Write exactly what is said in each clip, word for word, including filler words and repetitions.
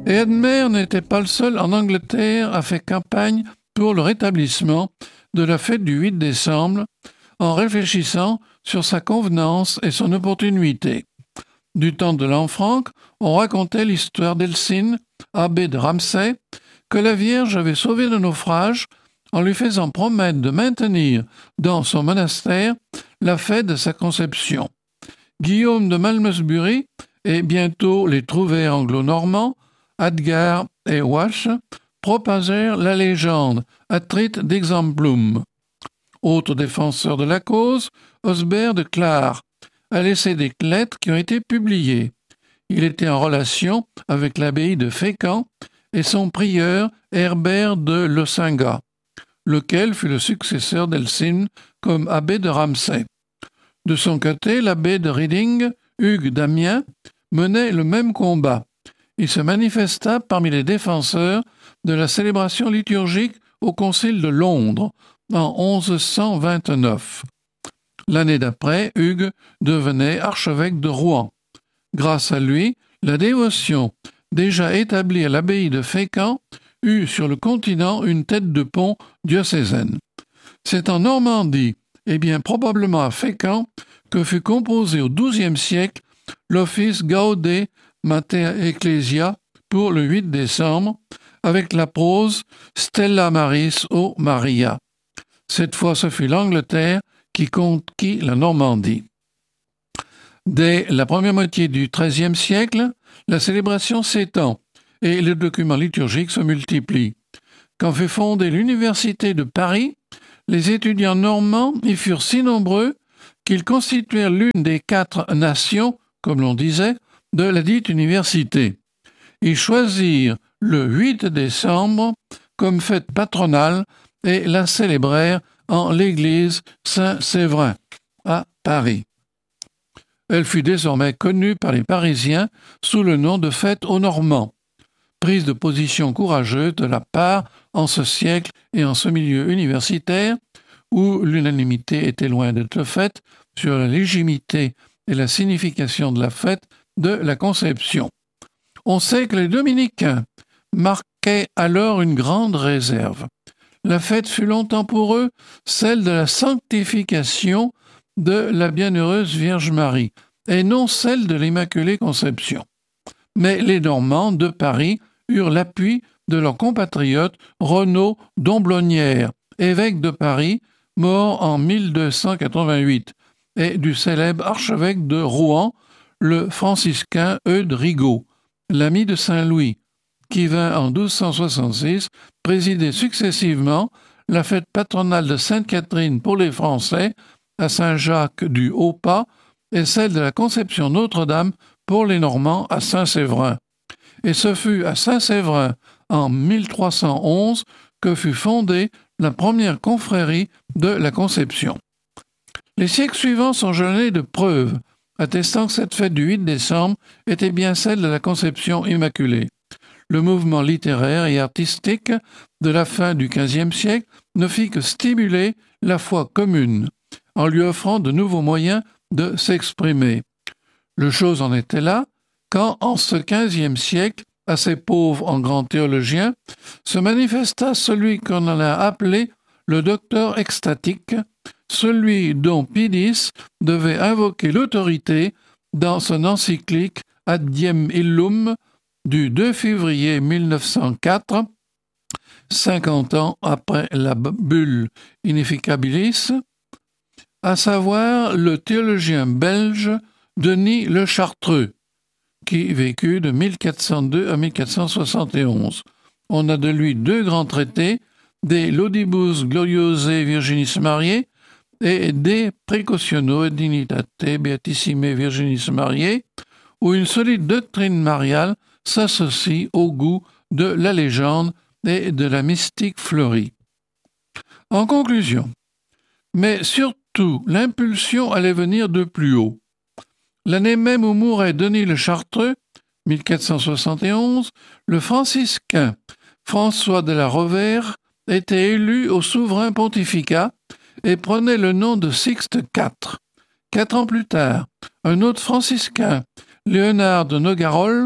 Et Edmer n'était pas le seul en Angleterre à faire campagne pour le rétablissement de la fête du huit décembre, en réfléchissant sur sa convenance et son opportunité. Du temps de Lanfranc, on racontait l'histoire d'Elsine, abbé de Ramsay, que la Vierge avait sauvé de naufrage en lui faisant promettre de maintenir dans son monastère la fête de sa conception. Guillaume de Malmesbury et bientôt les trouvères anglo-normands, Adgar et Wash, propagèrent la légende à titre d'exemplum. Autre défenseur de la cause, Osbert de Clare a laissé des lettres qui ont été publiées. Il était en relation avec l'abbaye de Fécamp et son prieur Herbert de Losinga, lequel fut le successeur d'Elsine comme abbé de Ramsay. De son côté, l'abbé de Reading, Hugues d'Amiens, menait le même combat. Il se manifesta parmi les défenseurs de la célébration liturgique au Concile de Londres en onze cent vingt-neuf. L'année d'après, Hugues devenait archevêque de Rouen. Grâce à lui, la dévotion, déjà établie à l'abbaye de Fécamp, eut sur le continent une tête de pont diocésaine. C'est en Normandie, et bien probablement à Fécamp, que fut composé au douzième siècle l'office Gaude Mater Ecclesia pour le huit décembre, avec la prose Stella Maris o Maria. Cette fois, ce fut l'Angleterre qui conquit la Normandie. Dès la première moitié du treizième siècle, la célébration s'étend et les documents liturgiques se multiplient. Quand fut fondée l'université de Paris, les étudiants normands y furent si nombreux qu'ils constituèrent l'une des quatre nations, comme l'on disait, de la dite université. Ils choisirent le huit décembre comme fête patronale et la célébrèrent en l'église Saint-Séverin, à Paris. Elle fut désormais connue par les Parisiens sous le nom de fête aux Normands. Prise de position courageuse de la part en ce siècle et en ce milieu universitaire, où l'unanimité était loin d'être faite sur la légitimité et la signification de la fête de la Conception. On sait que les dominicains marquaient alors une grande réserve. La fête fut longtemps pour eux celle de la sanctification de la bienheureuse Vierge Marie, et non celle de l'Immaculée Conception. Mais les Normands de Paris eurent l'appui de leur compatriote Renaud d'Omblonnières, évêque de Paris, mort en mille deux cent quatre-vingt-huit, et du célèbre archevêque de Rouen, le franciscain Eudes Rigaud, l'ami de Saint-Louis, qui vint en douze cent soixante-six présider successivement la fête patronale de Sainte-Catherine pour les Français à Saint-Jacques du Haut-Pas et celle de la Conception Notre-Dame pour les Normands à Saint-Séverin. Et ce fut à Saint-Séverin, en mille trois cent onze, que fut fondée la première confrérie de la Conception. Les siècles suivants sont jalonnés de preuves, attestant que cette fête du huit décembre était bien celle de la Conception Immaculée. Le mouvement littéraire et artistique de la fin du quinzième siècle ne fit que stimuler la foi commune, en lui offrant de nouveaux moyens de s'exprimer. Le chose en était là, quand, en ce quinzième siècle, assez pauvre en grand théologien, se manifesta celui qu'on a appelé le docteur extatique, celui dont Pidis devait invoquer l'autorité dans son encyclique Ad Diem Illum du deux février mille neuf cent quatre, cinquante ans après la bulle Inefficabilis, à savoir le théologien belge Denis Le Chartreux, qui vécut de mille quatre cent deux à mille quatre cent soixante et onze. On a de lui deux grands traités, De Laudibus Gloriose Virginis Mariae et De Precautiono et Dignitate Beatissime Virginis Mariae, où une solide doctrine mariale s'associe au goût de la légende et de la mystique fleurie. En conclusion, mais surtout l'impulsion allait venir de plus haut. L'année même où mourait Denis le Chartreux, mille quatre cent soixante et onze, le franciscain François de la Rovère était élu au souverain pontificat et prenait le nom de Sixte quatre. Quatre ans plus tard, un autre franciscain, Léonard de Nogarol,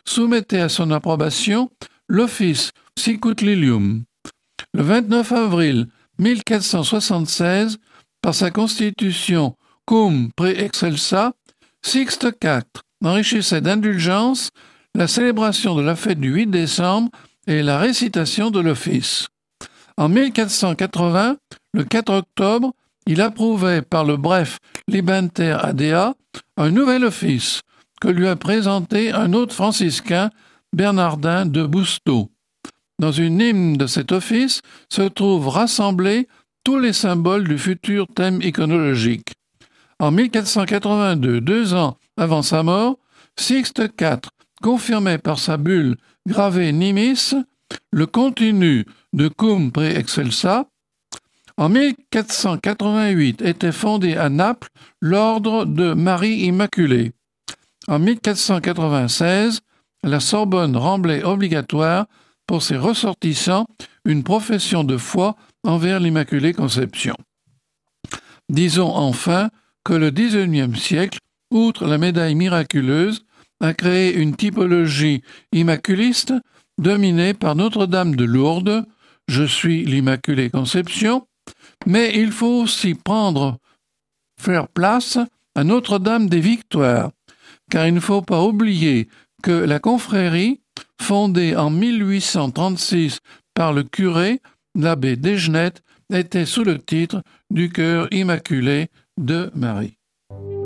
soumettait à son approbation l'office Sicut Lilium. Le vingt-neuf avril mille quatre cent soixante-seize, par sa constitution Cum Pre-Excelsa, Sixte quatre enrichissait d'indulgences la célébration de la fête du huit décembre et la récitation de l'office. En mille quatre cent quatre-vingts, le quatre octobre, il approuvait par le bref Libanter Adea un nouvel office que lui a présenté un autre franciscain, Bernardin de Bousteau. Dans une hymne de cet office se trouvent rassemblés tous les symboles du futur thème iconologique. En mille quatre cent quatre-vingt-deux, deux ans avant sa mort, Sixte quatre confirmait par sa bulle gravée Nimis le continu de Cum Pre-Excelsa. En mille quatre cent quatre-vingt-huit était fondé à Naples l'ordre de Marie Immaculée. En mille quatre cent quatre-vingt-seize, la Sorbonne rendait obligatoire pour ses ressortissants une profession de foi envers l'Immaculée Conception. Disons enfin que le dix-neuvième siècle, outre la médaille miraculeuse, a créé une typologie immaculiste dominée par Notre-Dame de Lourdes, je suis l'Immaculée Conception, mais il faut aussi prendre, faire place à Notre-Dame des Victoires, car il ne faut pas oublier que la confrérie, fondée en mille huit cent trente-six par le curé, l'abbé Desgenettes, était sous le titre du Cœur immaculé de Marie.